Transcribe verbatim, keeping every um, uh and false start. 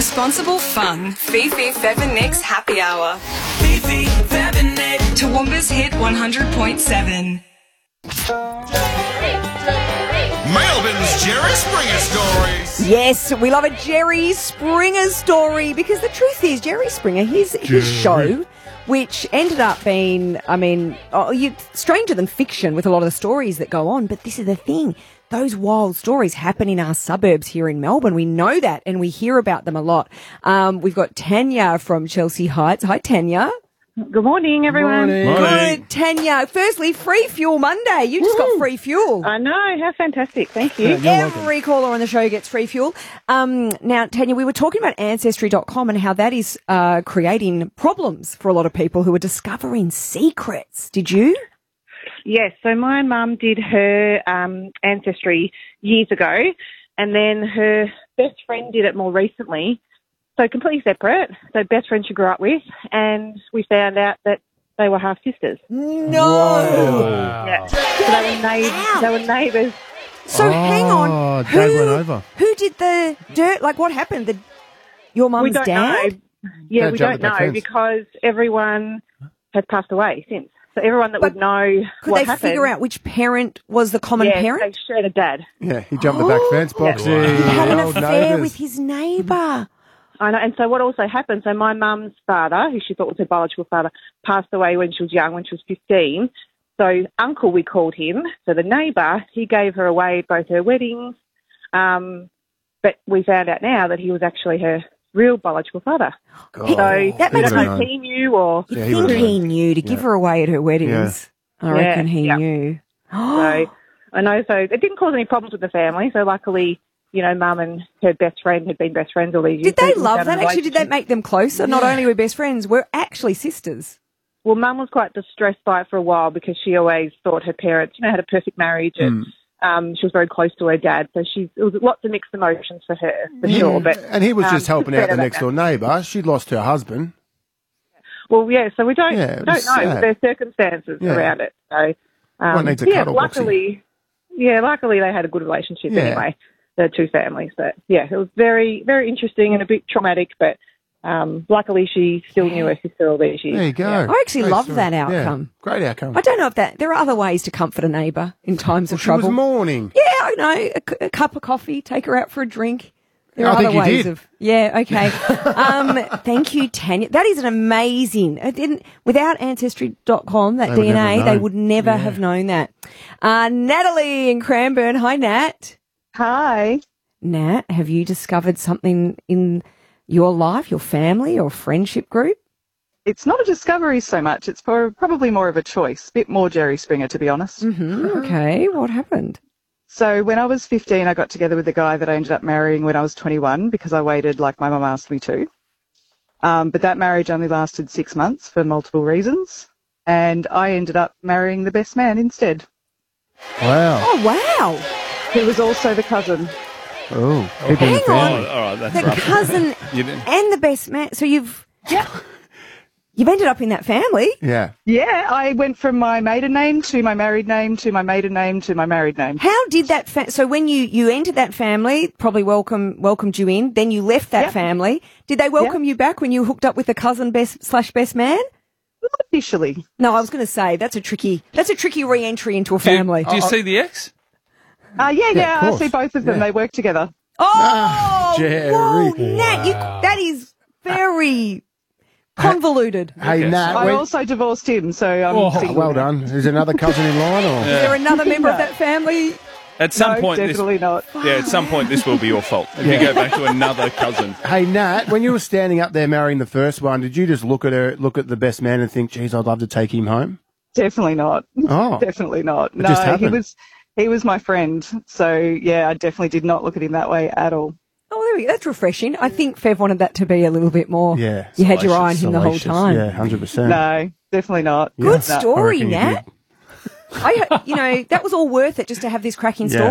Responsible fun. Fifi, Fev and Nick's Happy Hour. Fifi, Fev and Nick. Toowoomba's Hit one hundred point seven. Melbourne's Jerry Springer Stories. Yes, we love a Jerry Springer story because the truth is, Jerry Springer, his, his show, which ended up being, I mean, oh, you, stranger than fiction with a lot of the stories that go on, but this is the thing. Those wild stories happen in our suburbs here in Melbourne. We know that and we hear about them a lot. Um, we've got Tanya from Chelsea Heights. Hi, Tanya. Good morning, everyone. Morning. Good, Tanya. Firstly, free fuel Monday. You just got free fuel. I know, how fantastic. Thank you. Every caller on the show gets free fuel. Um, now, Tanya, we were talking about Ancestry dot com and how that is uh, creating problems for a lot of people who are discovering secrets. Did you? Yes, so my mum did her um, Ancestry years ago, and then her best friend did it more recently. So completely separate. So best friend she grew up with, and we found out that they were half sisters. No. Yeah. So they were, neigh- they were neighbours. So hang on. Oh, Who, Dad went over. Who did the dirt? Like, what happened? The, your We mum's don't dad? know. Yeah, Dad we jumped don't the back know fence. because everyone has passed away since. So everyone that But would know Could what they happened, figure out which parent was the common yeah, parent? they shared a dad. Yeah, he jumped the back fence, Boxy. He had an Old affair neighbours. with his neighbour. I know, and so what also happened, so my mum's father, who she thought was her biological father, passed away when she was young, when she was fifteen. So uncle, we called him. So the neighbour, he gave her away at both her weddings. Um, but we found out now that he was actually her real biological father. God. So That we makes don't me- know if he knew or... You Yeah, he think would've he known. knew to give Yeah. her away at her weddings? I Yeah, reckon he yeah. knew. So I know, so it didn't cause any problems with the family. So luckily, you know, mum and her best friend had been best friends all these years. Did they So we love found a that? Actually, did that relationship. make them closer? Not only were best friends, we're actually sisters. Well, mum was quite distressed by it for a while because she always thought her parents, you know, had a perfect marriage and um, she was very close to her dad. So she's, it was lots of mixed emotions for her, for sure. But And he was um, just helping it's out the better next door neighbour. She'd lost her husband. Well, yeah, so we don't, Yeah, it don't was know sad. their circumstances Yeah. around it. So, um, One needs a yeah, cuddle, Boxy. luckily, yeah, luckily they had a good relationship Yeah. anyway, the two families. But yeah, it was very, very interesting and a bit traumatic, but um, luckily she still knew her sister all these years. There you go. I actually Great love story. that Yeah, outcome. great outcome. I don't know if that... There are other ways to comfort a neighbour in times Well, of she trouble. was mourning. Yeah, I know. A, cu- a cup of coffee, take her out for a drink. There I are think other you ways did. of... Yeah, okay. um, thank you, Tanya. That is an amazing... It didn't, without Ancestry dot com, that They would D N A, never they know. would never Yeah. have known that. Uh, Natalie in Cranbourne. Hi, Nat. Hi. Nat, have you discovered something in your life, your family or friendship group? It's not a discovery so much. It's for probably more of a choice. Bit more Jerry Springer, to be honest. Mm-hmm. Okay, what happened? So when I was fifteen, I got together with the guy that I ended up marrying when I was twenty-one because I waited like my mum asked me to. Um, but that marriage only lasted six months for multiple reasons. And I ended up marrying the best man instead. Wow. Oh, wow. He was also the cousin. Oh, people in the Hang family. on. All right, that's The rough. cousin You didn't- and the best man. So you've... You've ended up in that family. Yeah. Yeah, I went from my maiden name to my married name to my maiden name to my married name. How did that... Fa- so when you, you entered that family, probably welcome welcomed you in, then you left that Yep. family. Did they welcome you back when you hooked up with the cousin best slash best man? Not officially. No, I was going to say, that's a tricky... That's a tricky re-entry into a Do you- family. Do you see the ex? Uh, yeah, Yeah, yeah, of I course. see both of them. Yeah. They work together. Oh, Jerry. whoa, Nat, you, that is very convoluted. Hey, Okay. Nat, I when- also divorced him, so I'm Oh, single well now. done. Is there another cousin in line? Or? Is there another member of that family? At some No, point, this, definitely not. yeah, at some point, this will be your fault. If you go back to another cousin. Hey, Nat, when you were standing up there marrying the first one, did you just look at her, look at the best man and think, geez, I'd love to take him home? Definitely not. Oh. Definitely not. No, just he happened. was he was my friend. So yeah, I definitely did not look at him that way at all. Oh, there we go. That's refreshing. I think Fev wanted that to be a little bit more. Yeah. You had your eye on him the whole Salacious. time. Yeah, one hundred percent. No, definitely not. Good No. story, I reckon you Nat. I, you know, that was all worth it just to have this cracking Yeah. story.